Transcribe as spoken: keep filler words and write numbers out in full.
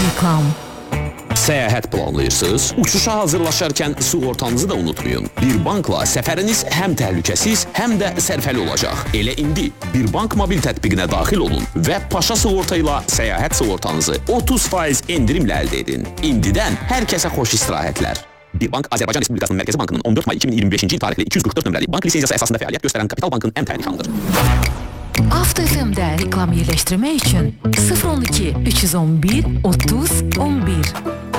Reklam. Səyahət planlayırsınız? Uçuşa hazırlaşarkən sığortanızı da unutmayın. Bir bankla səfəriniz həm təhlükəsiz, həm də sərfəli olacaq. Elə indi Bir Bank mobil tətbiqinə daxil olun və Paşa sığorta ilə səyahət sığortanızı otuz faiz endirimlə əldə edin. İndidən hər kəsə xoş istirahətlər. Bir Bank Azərbaycan Respublikasının Mərkəzi Bankının on dörd may iki min iyirmi beşinci il tarixli iki yüz qırx dörd nömrəli bank lisenziyası əsasında fəaliyyət göstərən Kapital Bankın ən təyin nişanıdır. Avto F M-də reklam yerləşdirmək üçün sıfır on iki üç yüz on bir otuz on bir